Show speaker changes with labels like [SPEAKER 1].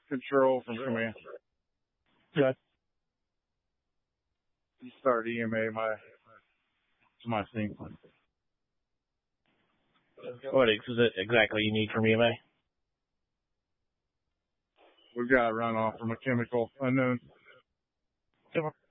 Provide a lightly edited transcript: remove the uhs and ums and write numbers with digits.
[SPEAKER 1] Control from EMA.
[SPEAKER 2] Good.
[SPEAKER 1] You start EMA to my scene.
[SPEAKER 2] What is it exactly you need from EMA?
[SPEAKER 1] We've got a runoff from a chemical unknown.